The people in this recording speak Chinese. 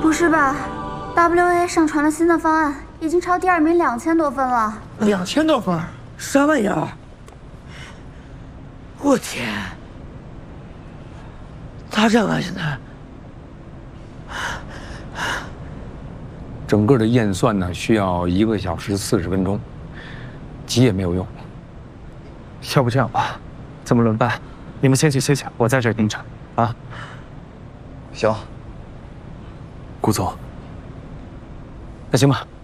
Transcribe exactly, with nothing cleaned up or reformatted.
不是吧 ？W A 上传了新的方案，已经超第二名两千多分了。 两千多分？啥玩意儿？我天！咋整啊？现在？ 整个的验算呢，需要一个小时四十分钟，急也没有用。 要不这样吧，这么轮办，你们先去休息，我在这儿盯着啊。 行。 顾总，那行吧。